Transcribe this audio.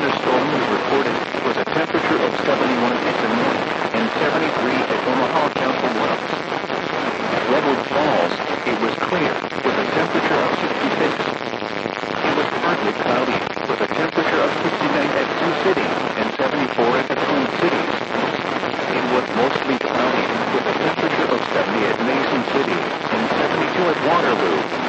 thunderstorm was recorded was a temperature of 71 at Des Moines and 73 at Omaha Council Bluffs. At Redwood Falls, it was clear, with a temperature of 66. It was partly cloudy, with a temperature of 69 at Sioux City and 74 at the Twin Cities. It was mostly cloudy, with a temperature of 70 at Mason City and 72 at Waterloo.